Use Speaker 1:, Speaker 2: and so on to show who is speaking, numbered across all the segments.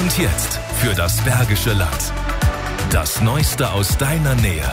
Speaker 1: Und jetzt für das Bergische Land. Das Neueste aus deiner Nähe.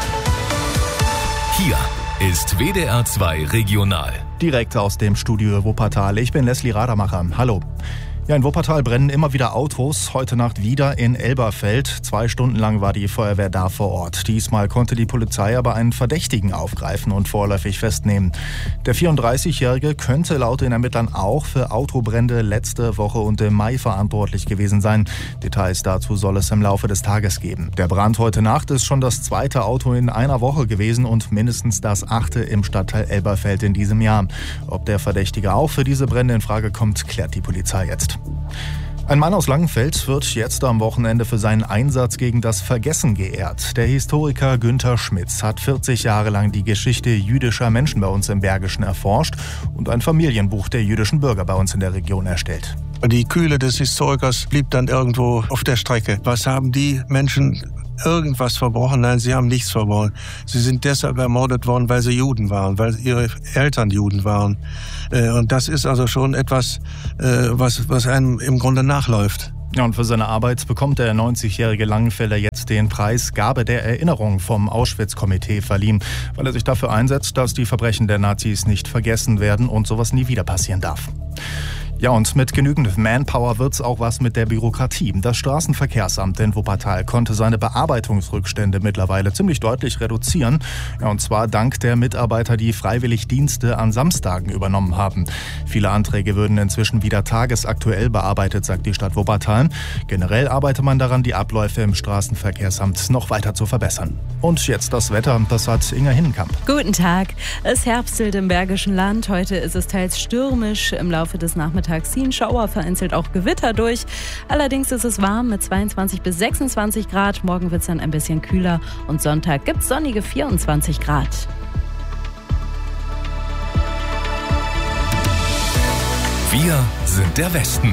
Speaker 1: Hier ist WDR 2 Regional.
Speaker 2: Direkt aus dem Studio Wuppertal. Ich bin Leslie Radermacher. Hallo. Ja, in Wuppertal brennen immer wieder Autos. Heute Nacht wieder in Elberfeld. 2 Stunden lang war die Feuerwehr da vor Ort. Diesmal konnte die Polizei aber einen Verdächtigen aufgreifen und vorläufig festnehmen. Der 34-Jährige könnte laut den Ermittlern auch für Autobrände letzte Woche und im Mai verantwortlich gewesen sein. Details dazu soll es im Laufe des Tages geben. Der Brand heute Nacht ist schon das 2. Auto in einer Woche gewesen und mindestens das 8. im Stadtteil Elberfeld in diesem Jahr. Ob der Verdächtige auch für diese Brände in Frage kommt, klärt die Polizei jetzt. Ein Mann aus Langenfeld wird jetzt am Wochenende für seinen Einsatz gegen das Vergessen geehrt. Der Historiker Günther Schmitz hat 40 Jahre lang die Geschichte jüdischer Menschen bei uns im Bergischen erforscht und ein Familienbuch der jüdischen Bürger bei uns in der Region erstellt.
Speaker 3: Die Kühle des Historikers blieb dann irgendwo auf der Strecke. Was haben die Menschen irgendwas verbrochen? Nein, sie haben nichts verbrochen. Sie sind deshalb ermordet worden, weil sie Juden waren, weil ihre Eltern Juden waren. Und das ist also schon etwas, was einem im Grunde nachläuft.
Speaker 2: Ja, und für seine Arbeit bekommt der 90-jährige Langenfelder jetzt den Preis Gabe der Erinnerung vom Auschwitz-Komitee verliehen, weil er sich dafür einsetzt, dass die Verbrechen der Nazis nicht vergessen werden und sowas nie wieder passieren darf. Ja, und mit genügend Manpower wird's auch was mit der Bürokratie. Das Straßenverkehrsamt in Wuppertal konnte seine Bearbeitungsrückstände mittlerweile ziemlich deutlich reduzieren. Ja, und zwar dank der Mitarbeiter, die freiwillig Dienste an Samstagen übernommen haben. Viele Anträge würden inzwischen wieder tagesaktuell bearbeitet, sagt die Stadt Wuppertal. Generell arbeite man daran, die Abläufe im Straßenverkehrsamt noch weiter zu verbessern. Und jetzt das Wetter, das hat Inga Hinnenkamp.
Speaker 4: Guten Tag. Es herbstelt im Bergischen Land. Heute ist es teils stürmisch. Im Laufe des Nachmittags ziehen Schauer, vereinzelt auch Gewitter durch. Allerdings ist es warm mit 22 bis 26 Grad. Morgen wird es dann ein bisschen kühler und Sonntag gibt es sonnige 24 Grad.
Speaker 1: Wir sind der Westen.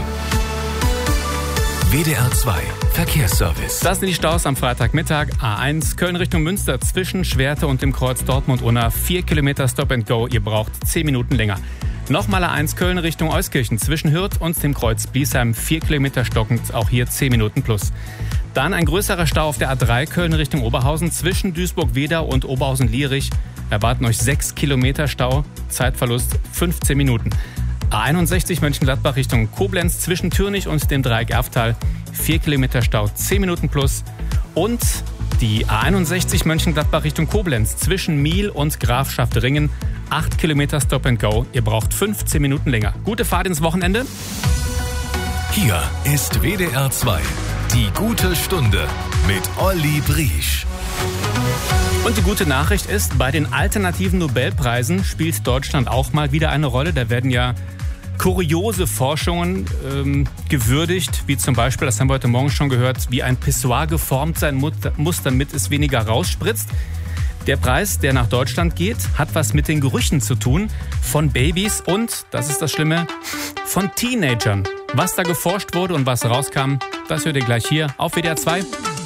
Speaker 1: WDR 2 Verkehrsservice.
Speaker 5: Das sind die Staus am Freitagmittag. A1 Köln Richtung Münster zwischen Schwerte und dem Kreuz Dortmund-Unna. 4 Kilometer Stop and Go. Ihr braucht 10 Minuten länger. Nochmal A1 Köln Richtung Euskirchen zwischen Hürth und dem Kreuz Biesheim. 4 Kilometer stockend, auch hier 10 Minuten plus. Dann ein größerer Stau auf der A3 Köln Richtung Oberhausen zwischen Duisburg-Wedau und Oberhausen-Lierich. Erwarten euch 6 Kilometer Stau, Zeitverlust 15 Minuten. A61 Mönchengladbach Richtung Koblenz zwischen Türnich und dem Dreieck Erftal. 4 Kilometer Stau, 10 Minuten plus. Und die A61 Mönchengladbach Richtung Koblenz zwischen Miel und Grafschaft-Ringen. 8 Kilometer Stop and Go. Ihr braucht 15 Minuten länger. Gute Fahrt ins Wochenende.
Speaker 1: Hier ist WDR 2. Die gute Stunde mit Olli Briesch.
Speaker 5: Und die gute Nachricht ist, bei den alternativen Nobelpreisen spielt Deutschland auch mal wieder eine Rolle. Da werden ja kuriose Forschungen gewürdigt, wie zum Beispiel, das haben wir heute Morgen schon gehört, wie ein Pissoir geformt sein muss, damit es weniger rausspritzt. Der Preis, der nach Deutschland geht, hat was mit den Gerüchen zu tun von Babys und, das ist das Schlimme, von Teenagern. Was da geforscht wurde und was rauskam, das hört ihr gleich hier auf WDR 2.